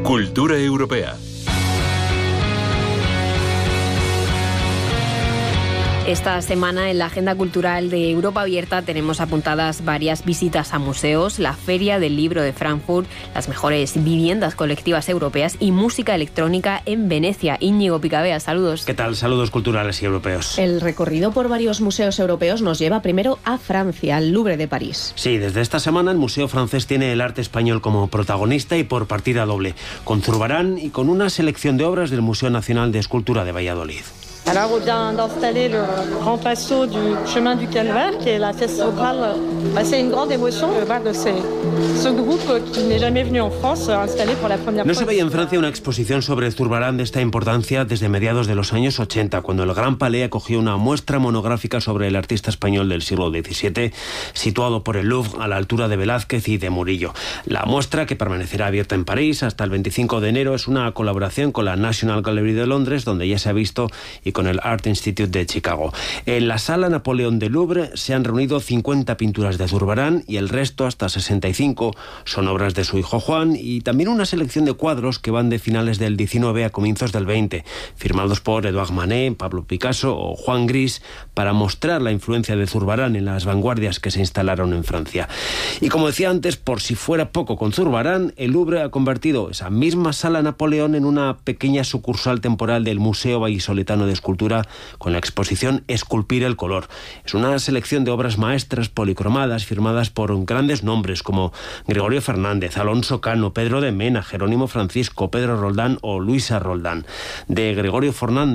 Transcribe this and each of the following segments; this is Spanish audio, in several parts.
Cultura europea. Esta semana en la agenda cultural de Europa Abierta tenemos apuntadas varias visitas a museos, la Feria del Libro de Frankfurt, las mejores viviendas colectivas europeas y música electrónica en Venecia. Íñigo Picabea, saludos. ¿Qué tal? Saludos culturales y europeos. El recorrido por varios museos europeos nos lleva primero a Francia, al Louvre de París. Sí, desde esta semana el Museo francés tiene el arte español como protagonista y por partida doble, con Zurbarán y con una selección de obras del Museo Nacional de Escultura de Valladolid. Alors, on vient d'installer le grand passeau du chemin du Calvaire, qui est la pièce centrale. C'est une grande émotion de voir ce groupe qui n'est jamais venu en France installé pour la première fois. No se veía en Francia una exposición sobre Zurbarán de esta importancia desde mediados de los años 80, cuando el Gran Palais acogió una muestra monográfica sobre el artista español del siglo XVII, situado por el Louvre a la altura de Velázquez y de Murillo. La muestra, que permanecerá abierta en París hasta el 25 de enero, es una colaboración con la National Gallery de Londres, donde ya se ha visto, y con el Art Institute de Chicago. En la Sala Napoleón del Louvre se han reunido 50 pinturas de Zurbarán y el resto, hasta 65, son obras de su hijo Juan, y también una selección de cuadros que van de finales del XIX a comienzos del XX, firmados por Edouard Manet, Pablo Picasso o Juan Gris, para mostrar la influencia de Zurbarán en las vanguardias que se instalaron en Francia. Y como decía antes, por si fuera poco con Zurbarán, el Louvre ha convertido esa misma Sala Napoleón en una pequeña sucursal temporal del Museo Vallisoletano de Escultura, con la exposición Esculpir el color. Es una selección de obras maestras policromadas firmadas por grandes nombres como Gregorio Fernández, Alonso Cano, Pedro de Mena, Jerónimo Francisco, Pedro Roldán o Luisa Roldán. De Gregorio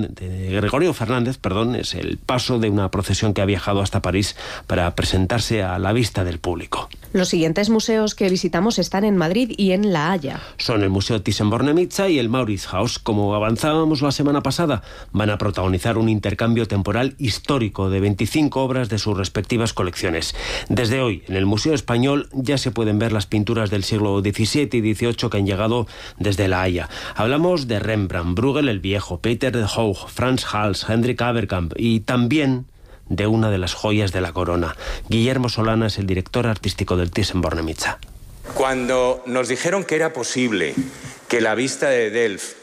Fernández, es el paso de una procesión que ha viajado hasta París para presentarse a la vista del público. Los siguientes museos que visitamos están en Madrid y en La Haya. Son el Museo Thyssen-Bornemisza y el Mauritshuis. Como avanzábamos la semana pasada, van a protagonizar un intercambio temporal histórico de 25 obras de sus respectivas colecciones. Desde hoy, en el Museo Español, ya se pueden ver las pinturas del siglo XVII y XVIII que han llegado desde La Haya. Hablamos de Rembrandt, Bruegel el Viejo, Peter de Hoogh, Frans Hals, Hendrik Averkamp y también de una de las joyas de la corona. Guillermo Solana es el director artístico del Thyssen-Bornemisza. Cuando nos dijeron que era posible que la vista de Delft,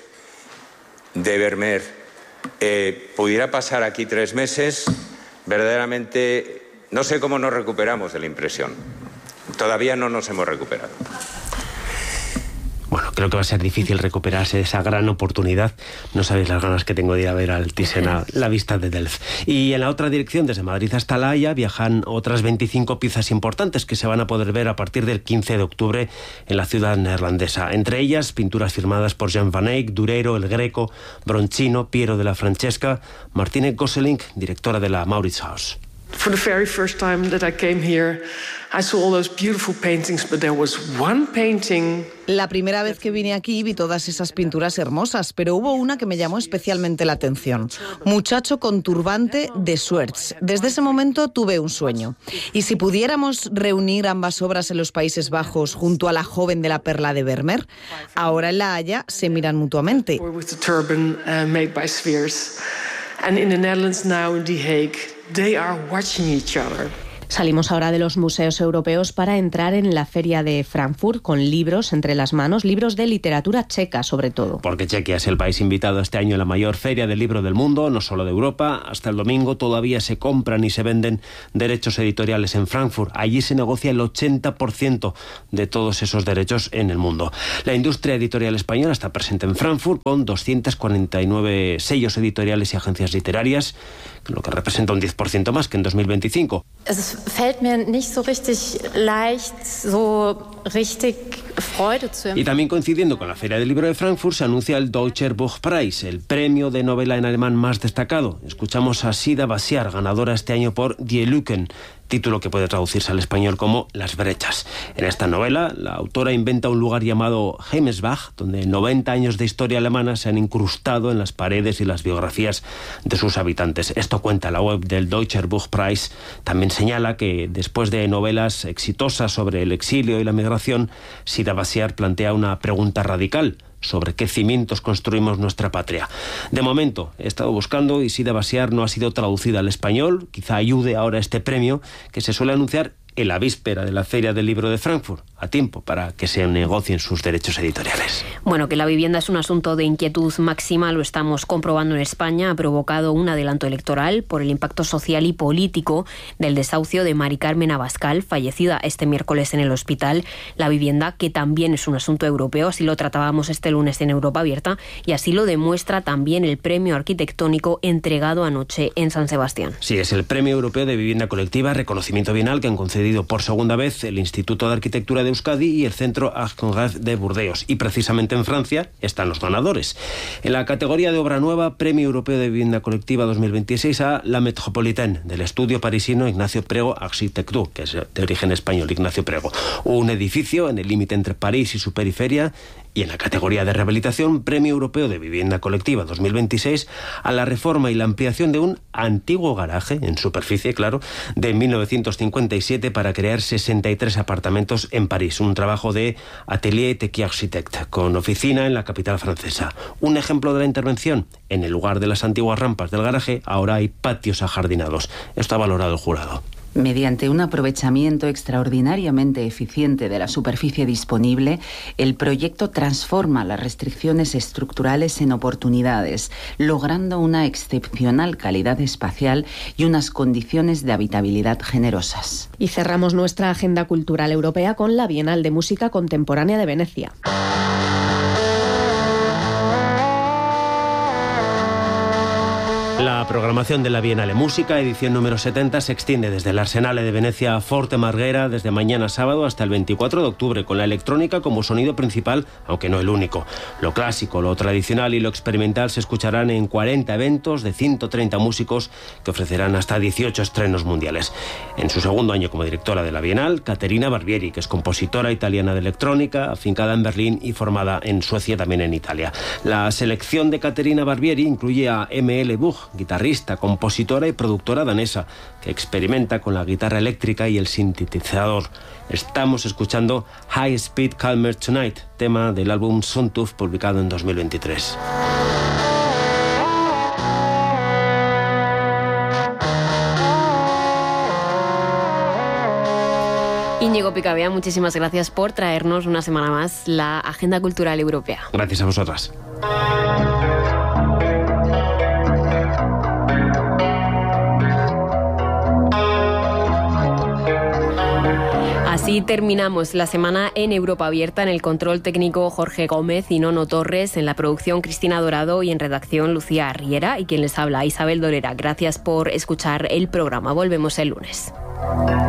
de Vermeer, pudiera pasar aquí 3 meses, verdaderamente no sé cómo nos recuperamos de la impresión. Todavía no nos hemos recuperado. Bueno, creo que va a ser difícil recuperarse de esa gran oportunidad. No sabéis las ganas que tengo de ir a ver al Thyssen a la vista de Delft. Y en la otra dirección, desde Madrid hasta La Haya, viajan otras 25 piezas importantes que se van a poder ver a partir del 15 de octubre en la ciudad neerlandesa. Entre ellas, pinturas firmadas por Jan van Eyck, Durero, El Greco, Broncino, Piero de la Francesca, Martine Gosselink, directora de la Mauritshuis. For the very first time that I came here, I saw all those beautiful paintings, but there was one painting. La primera vez que vine aquí vi todas esas pinturas hermosas, pero hubo una que me llamó especialmente la atención. Muchacho con turbante de Swerts. Desde ese momento tuve un sueño. Y si pudiéramos reunir ambas obras en los Países Bajos junto a La joven de la perla de Vermeer, ahora en La Haya se miran mutuamente. With the turban made by spheres. And in the Netherlands now in The Hague, they are watching each other. Salimos ahora de los museos europeos para entrar en la Feria de Frankfurt con libros entre las manos, libros de literatura checa sobre todo. Porque Chequia es el país invitado este año a la mayor feria del libro del mundo, no solo de Europa. Hasta el domingo todavía se compran y se venden derechos editoriales en Frankfurt. Allí se negocia el 80% de todos esos derechos en el mundo. La industria editorial española está presente en Frankfurt con 249 sellos editoriales y agencias literarias, lo que representa un 10% más que en 2025. Es fällt mir nicht so richtig leicht, so richtig Freude zu empfinden. Y también coincidiendo con la Feria del Libro de Frankfurt se anuncia el Deutscher Buchpreis, el premio de novela en alemán más destacado. Escuchamos a Sida Basiar, ganadora este año por Die Lücken, título que puede traducirse al español como Las brechas. En esta novela, la autora inventa un lugar llamado Heimesbach, donde 90 años de historia alemana se han incrustado en las paredes y las biografías de sus habitantes. Esto cuenta la web del Deutscher Buchpreis. También señala que después de novelas exitosas sobre el exilio y la migración, Sida Basiar plantea una pregunta radical: sobre qué cimientos construimos nuestra patria. De momento, he estado buscando y Sida Basiar no ha sido traducida al español. Quizá ayude ahora este premio, que se suele anunciar en la víspera de la Feria del Libro de Frankfurt, a tiempo para que se negocien sus derechos editoriales. Bueno, que la vivienda es un asunto de inquietud máxima, lo estamos comprobando en España. Ha provocado un adelanto electoral por el impacto social y político del desahucio de Mari Carmen Abascal, fallecida este miércoles en el hospital. La vivienda, que también es un asunto europeo, así lo tratábamos este lunes en Europa Abierta, y así lo demuestra también el premio arquitectónico entregado anoche en San Sebastián. Sí, es el Premio Europeo de Vivienda Colectiva, reconocimiento bienal que han concedido por segunda vez el Instituto de Arquitectura de Euskadi y el Centro Art Conrad de Burdeos. Y precisamente en Francia están los ganadores. En la categoría de obra nueva, Premio Europeo de Vivienda Colectiva 2026 a La Métropolitaine, del estudio parisino Ignacio Prego Architecture, que es de origen español, Ignacio Prego. Un edificio en el límite entre París y su periferia. Y en la categoría de rehabilitación, Premio Europeo de Vivienda Colectiva 2026 a la reforma y la ampliación de un antiguo garaje, en superficie, claro, de 1957 para crear 63 apartamentos en París. Un trabajo de Atelier Tequi Architect, con oficina en la capital francesa. Un ejemplo de la intervención: en el lugar de las antiguas rampas del garaje, ahora hay patios ajardinados. Esto ha valorado el jurado. Mediante un aprovechamiento extraordinariamente eficiente de la superficie disponible, el proyecto transforma las restricciones estructurales en oportunidades, logrando una excepcional calidad espacial y unas condiciones de habitabilidad generosas. Y cerramos nuestra agenda cultural europea con la Bienal de Música Contemporánea de Venecia. La programación de la Bienal Música, edición número 70, se extiende desde el Arsenale de Venecia a Forte Marghera desde mañana sábado hasta el 24 de octubre, con la electrónica como sonido principal, aunque no el único. Lo clásico, lo tradicional y lo experimental se escucharán en 40 eventos de 130 músicos que ofrecerán hasta 18 estrenos mundiales. En su segundo año como directora de la Bienal, Caterina Barbieri, que es compositora italiana de electrónica, afincada en Berlín y formada en Suecia, también en Italia. La selección de Caterina Barbieri incluye a M.L. Bugh, guitarrista, compositora y productora danesa, que experimenta con la guitarra eléctrica y el sintetizador. Estamos escuchando High Speed Calmer Tonight, tema del álbum Sontooth, publicado en 2023. Íñigo Picabea, muchísimas gracias por traernos una semana más la Agenda Cultural Europea. Gracias a vosotras. Así terminamos la semana en Europa Abierta. En el control técnico Jorge Gómez y Nono Torres, en la producción Cristina Dorado y en redacción Lucía Arriera, y quien les habla Isabel Dolera. Gracias por escuchar el programa. Volvemos el lunes.